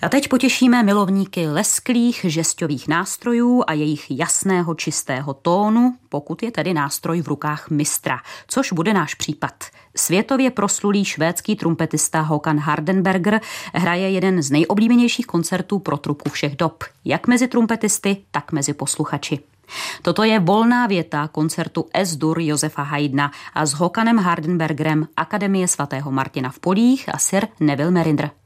A teď potěšíme milovníky lesklých žesťových nástrojů a jejich jasného čistého tónu, pokud je tedy nástroj v rukách mistra, což bude náš případ. Světově proslulý švédský trumpetista Håkan Hardenberger hraje jeden z nejoblíbenějších koncertů pro trupu všech dob, jak mezi trumpetisty, tak mezi posluchači. Toto je volná věta koncertu Es-dur Josefa Haydna a s Håkanem Hardenbergerem Akademie svatého Martina v Polích a Sir Neville Merrinder.